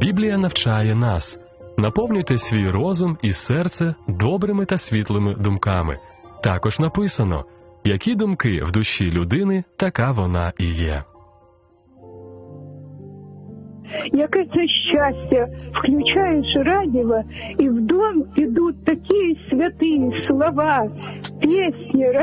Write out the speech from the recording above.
Біблія навчає нас: наповнюйте свій розум і серце добрими та світлими думками. Також написано: які думки в душі людини, така вона і є. Яке це щастя, включаєш радіо, і в дом ідуть такі святі слова, пісні,